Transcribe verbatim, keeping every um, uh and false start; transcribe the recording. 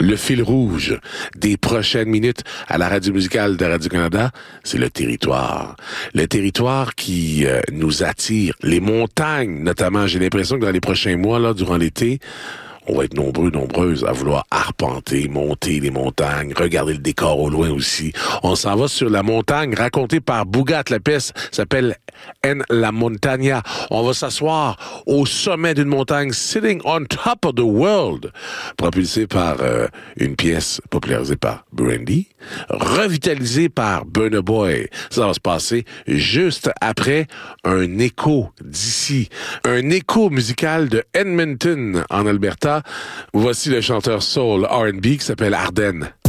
Le fil rouge des prochaines minutes à la radio musicale de Radio-Canada, c'est le territoire. Le territoire qui euh, nous attire. Les montagnes, notamment. J'ai l'impression que dans les prochains mois, là, durant l'été, on va être nombreux, nombreuses à vouloir arpenter, monter les montagnes, regarder le décor au loin aussi. On s'en va sur la montagne racontée par Bougat. La pièce s'appelle En la Montaña. On va s'asseoir au sommet d'une montagne, Sitting on Top of the World, propulsée par euh, une pièce popularisée par Brandy, revitalisée par Burna Boy. Ça va se passer juste après un écho d'ici, un écho musical de Edmonton en Alberta. Voici le chanteur soul R and B qui s'appelle Ardennes.